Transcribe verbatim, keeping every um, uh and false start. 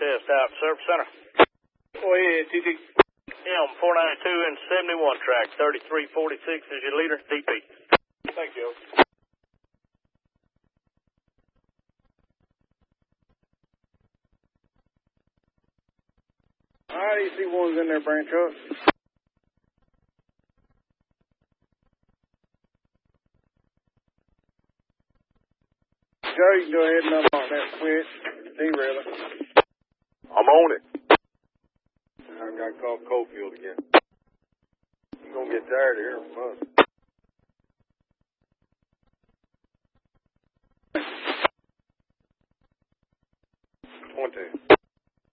West out service center. Go ahead, T T. Yeah, on four ninety-two and seventy-one track, thirty-three forty-six is your leader, D P. Thank you. All right, you see one's in there, branch up. Joe, you can go ahead and unlock that switch. Derail it. I'm on it. I got to call Coalfield again. You're going to get tired of hearing from us. Twenty.